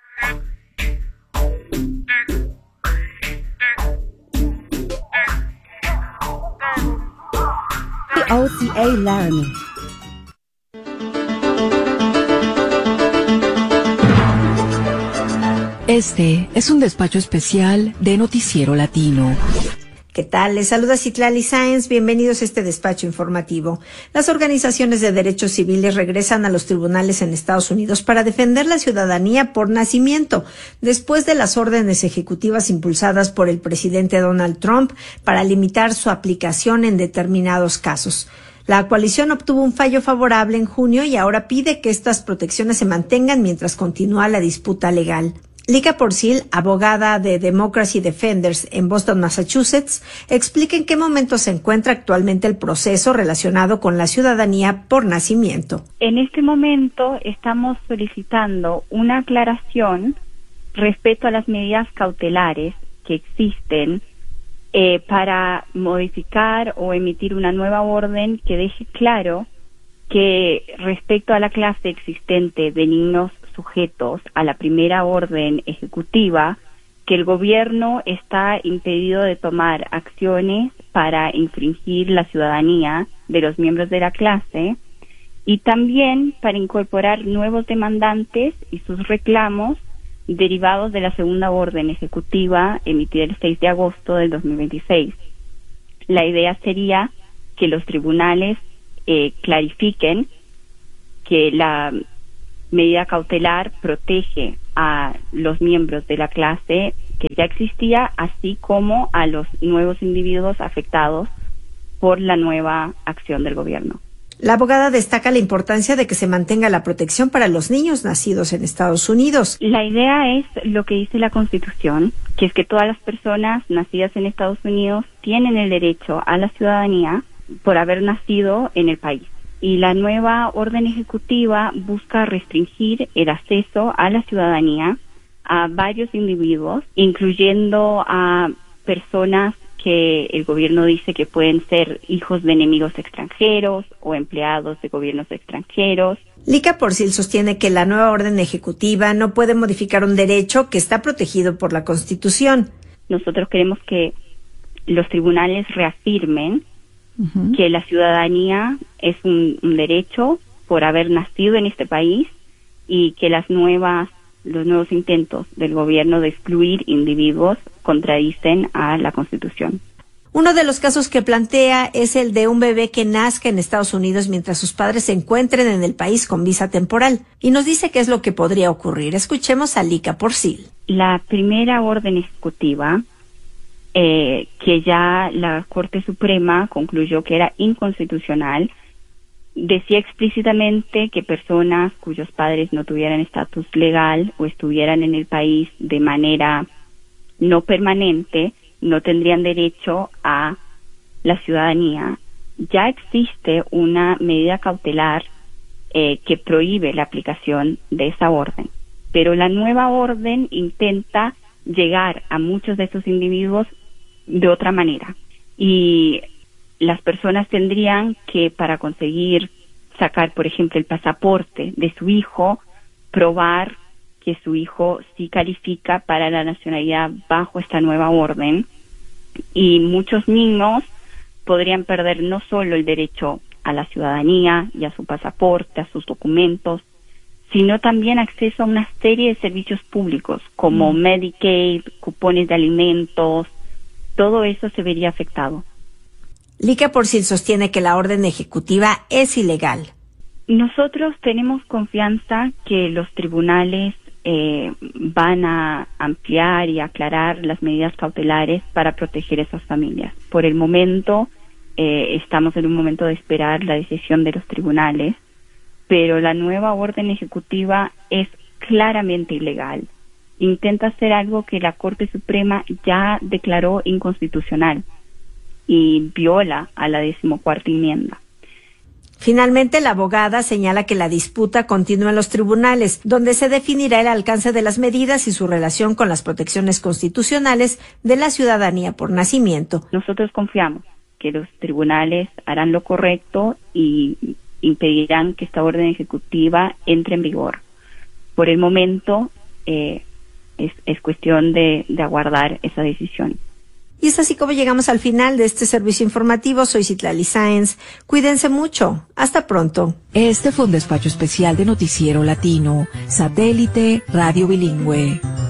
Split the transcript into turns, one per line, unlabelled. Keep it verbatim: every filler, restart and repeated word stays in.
O C A Laramie.
Este es un despacho especial de Noticiero Latino.
¿Qué tal? Les saluda Citlali Sáenz. Bienvenidos a este despacho informativo. Las organizaciones de derechos civiles regresan a los tribunales en Estados Unidos para defender la ciudadanía por nacimiento, después de las órdenes ejecutivas impulsadas por el presidente Donald Trump para limitar su aplicación en determinados casos. La coalición obtuvo un fallo favorable en junio y ahora pide que estas protecciones se mantengan mientras continúa la disputa legal. Lika Porcil, abogada de Democracy Defenders en Boston, Massachusetts, explica en qué momento se encuentra actualmente el proceso relacionado con la ciudadanía por nacimiento.
En este momento estamos solicitando una aclaración respecto a las medidas cautelares que existen eh, para modificar o emitir una nueva orden que deje claro que respecto a la clase existente de niños sujetos a la primera orden ejecutiva, que el gobierno está impedido de tomar acciones para infringir la ciudadanía de los miembros de la clase y también para incorporar nuevos demandantes y sus reclamos derivados de la segunda orden ejecutiva emitida el seis de agosto del dos mil veintiséis. La idea sería que los tribunales eh, clarifiquen que la medida cautelar protege a los miembros de la clase que ya existía, así como a los nuevos individuos afectados por la nueva acción del gobierno.
La abogada destaca la importancia de que se mantenga la protección para los niños nacidos en Estados Unidos.
La idea es lo que dice la Constitución, que es que todas las personas nacidas en Estados Unidos tienen el derecho a la ciudadanía por haber nacido en el país. Y la nueva orden ejecutiva busca restringir el acceso a la ciudadanía a varios individuos, incluyendo a personas que el gobierno dice que pueden ser hijos de enemigos extranjeros o empleados de gobiernos extranjeros.
Lika Porcil sostiene que la nueva orden ejecutiva no puede modificar un derecho que está protegido por la Constitución.
Nosotros queremos que los tribunales reafirmen Uh-huh. que la ciudadanía es un, un derecho por haber nacido en este país y que las nuevas, los nuevos intentos del gobierno de excluir individuos contradicen a la Constitución.
Uno de los casos que plantea es el de un bebé que nazca en Estados Unidos mientras sus padres se encuentren en el país con visa temporal y nos dice qué es lo que podría ocurrir. Escuchemos a Lika Porcil.
La primera orden ejecutiva Eh, que ya la Corte Suprema concluyó que era inconstitucional, decía explícitamente que personas cuyos padres no tuvieran estatus legal o estuvieran en el país de manera no permanente no tendrían derecho a la ciudadanía. Ya existe una medida cautelar eh, que prohíbe la aplicación de esa orden, pero la nueva orden intenta llegar a muchos de esos individuos de otra manera, y las personas tendrían que, para conseguir sacar, por ejemplo, el pasaporte de su hijo, probar que su hijo sí califica para la nacionalidad bajo esta nueva orden, y muchos niños podrían perder no solo el derecho a la ciudadanía y a su pasaporte, a sus documentos, sino también acceso a una serie de servicios públicos como mm. Medicaid, cupones de alimentos. Todo eso se vería afectado.
Lika Porcil sostiene que la orden ejecutiva es ilegal.
Nosotros tenemos confianza que los tribunales eh, van a ampliar y aclarar las medidas cautelares para proteger a esas familias. Por el momento, eh, estamos en un momento de esperar la decisión de los tribunales, pero la nueva orden ejecutiva es claramente ilegal. Intenta hacer algo que la Corte Suprema ya declaró inconstitucional y viola a la decimocuarta enmienda.
Finalmente, la abogada señala que la disputa continúa en los tribunales, donde se definirá el alcance de las medidas y su relación con las protecciones constitucionales de la ciudadanía por nacimiento.
Nosotros confiamos que los tribunales harán lo correcto y impedirán que esta orden ejecutiva entre en vigor. Por el momento, eh, es, es cuestión de, de aguardar esa decisión.
Y es así como llegamos al final de este servicio informativo. Soy Citlali Sáenz. Cuídense mucho. Hasta pronto.
Este fue un despacho especial de Noticiero Latino, Satélite Radio Bilingüe.